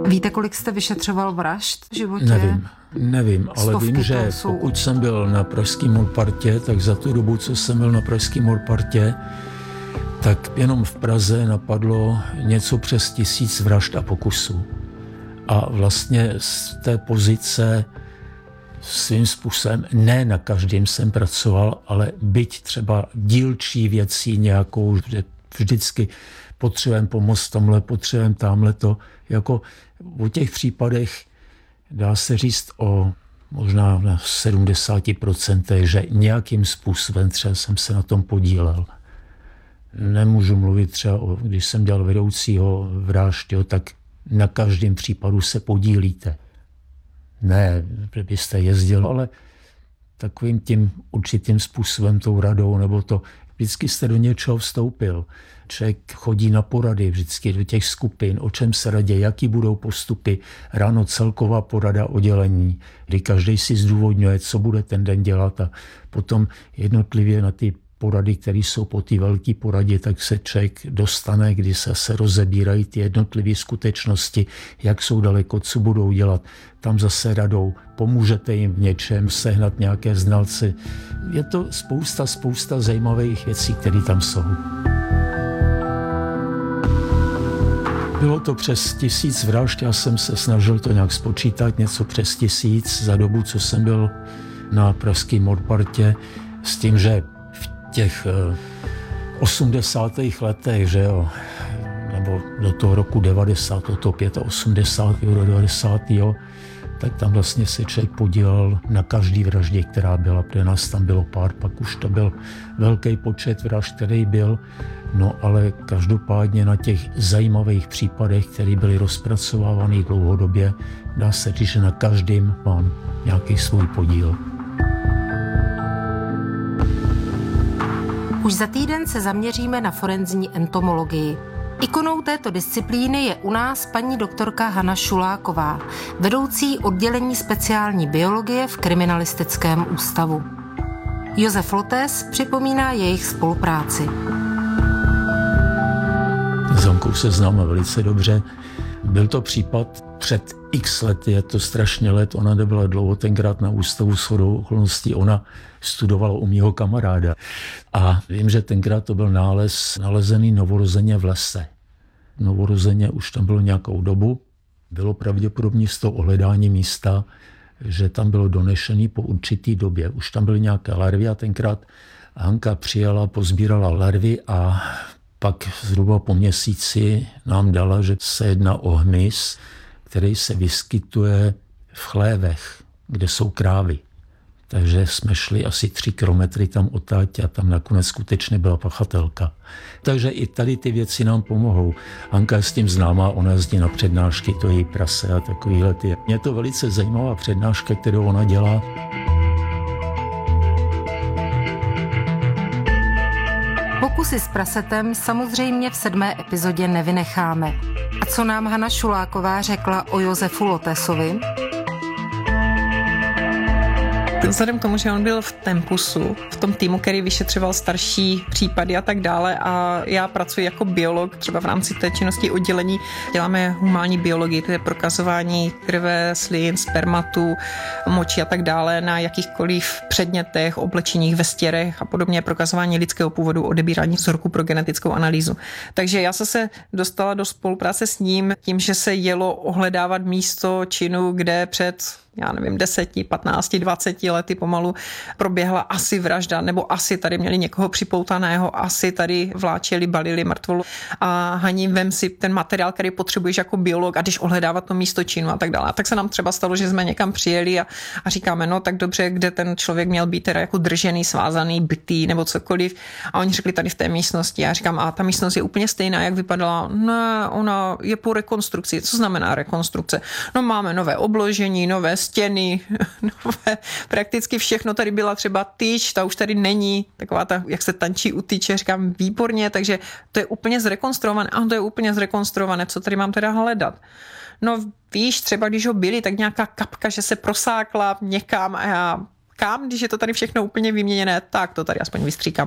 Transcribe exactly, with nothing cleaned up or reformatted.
Víte, kolik jste vyšetřoval vražd v životě? Nevím, nevím, ale Stovky, vím, že jsou... pokud jsem byl na pražském Morpartě, tak za tu dobu, co jsem byl na pražském Morpartě, tak jenom v Praze napadlo něco přes tisíc vražd a pokusů. A vlastně z té pozice svým způsobem, ne na každém jsem pracoval, ale byť třeba dílčí věcí nějakou, že vždycky potřebujeme pomoct tomhle, potřebujeme tamhle to. Jako o těch případech dá se říct o možná na sedmdesát procent, že nějakým způsobem třeba jsem se na tom podílel. Nemůžu mluvit třeba, o, když jsem dělal vedoucího vražd, tak na každém případu se podílíte. Ne, že byste jezdil, ale takovým tím určitým způsobem, tou radou, nebo to, vždycky jste do něčeho vstoupil. Člověk chodí na porady vždycky do těch skupin, o čem se radí, jaký budou postupy. Ráno celková porada oddělení, kdy každý si zdůvodňuje, co bude ten den dělat a potom jednotlivě na ty porady, které jsou po té velké poradě, tak se člověk dostane, kdy se, se rozebírají ty jednotlivé skutečnosti, jak jsou daleko, co budou dělat. Tam zase radou, pomůžete jim v něčem, sehnat nějaké znalce. Je to spousta, spousta zajímavých věcí, které tam jsou. Bylo to přes tisíc vražd, já jsem se snažil to nějak spočítat, něco přes tisíc za dobu, co jsem byl na pražském Morpartě, s tím, že v těch osmdesátých letech, že jo, nebo do toho roku devadesát, do toho osmdesátého do devadesátého tak tam vlastně se člověk podílel na každý vraždě, která byla, protože nás tam bylo pár, pak už to byl velký počet vražd, který byl, no ale každopádně na těch zajímavých případech, které byly rozpracovávány dlouhodobě, dá se říct, že na každém mám nějaký svůj podíl. Už za týden se zaměříme na forenzní entomologii. Ikonou této disciplíny je u nás paní doktorka Hana Šuláková, vedoucí oddělení speciální biologie v kriminalistickém ústavu. Josef Lotes připomíná jejich spolupráci. S Honkou se známe velice dobře. Byl to případ před x lety, je to strašně let, ona nebyla dlouho tenkrát na ústavu shodou okolností, ona studovala u mýho kamaráda. A vím, že tenkrát to byl nález nalezený novorozeně v lese. Novorozeně už tam bylo nějakou dobu, bylo pravděpodobně z toho ohledání místa, že tam bylo donešený po určitý době. Už tam byly nějaké larvy a tenkrát Hanka přijela, pozbírala larvy a pak zhruba po měsíci nám dala, že se jedná o hmyz, který se vyskytuje v chlévech, kde jsou krávy. Takže jsme šli asi tři kilometry tam odtáť a tam nakonec skutečně byla pachatelka. Takže i tady ty věci nám pomohou. Hanka je s tím známá, ona jezdí na přednášky, to je její prase a takovýhle ty. Je to velice zajímavá přednáška, kterou ona dělá. Pokusy s prasetem samozřejmě v sedmé epizodě nevynecháme. A co nám Hana Šuláková řekla o Josefu Lotesovi? Vzhledem k tomu, že on byl v Tempusu, v tom týmu, který vyšetřoval starší případy a tak dále a já pracuji jako biolog, třeba v rámci té činnosti oddělení děláme humánní biologii, to je prokazování krve, slin, spermatu, moči a tak dále na jakýchkoliv předmětech, oblečeních, vestěrech a podobně, prokazování lidského původu, odebírání vzorku pro genetickou analýzu. Takže já jsem se dostala do spolupráce s ním tím, že se jelo ohledávat místo činu, kde před já nevím, deseti, patnácti, dvaceti lety pomalu proběhla asi vražda, nebo asi tady měli někoho připoutaného, asi tady vláčeli, balili mrtvolu a Hani, vem si ten materiál, který potřebuješ jako biolog a když ohledávat to místo činu a tak dále. A tak se nám třeba stalo, že jsme někam přijeli a, a říkáme, no tak dobře, kde ten člověk měl být teda jako držený, svázaný, bitý nebo cokoliv. A oni řekli tady v té místnosti. Já říkám, a ta místnost je úplně stejná, jak vypadala. Ne, ona je po rekonstrukci. Co znamená rekonstrukce? No máme nové obložení, nové stěny, nové, prakticky všechno tady byla, třeba tyč, ta už tady není, taková ta, jak se tančí u tyče, říkám výborně, takže to je úplně zrekonstruované, a to je úplně zrekonstruované, co tady mám teda hledat? No víš, třeba když ho byli, tak nějaká kapka, že se prosákla někam a já kam, když je to tady všechno úplně vyměněné, tak to tady aspoň vystříkám.